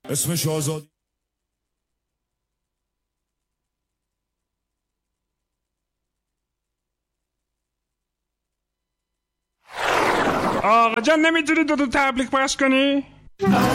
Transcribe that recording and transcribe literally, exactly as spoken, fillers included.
اسمش آزادی. آقا جان نمیتونی دو تا تبلیغ پخش کنی؟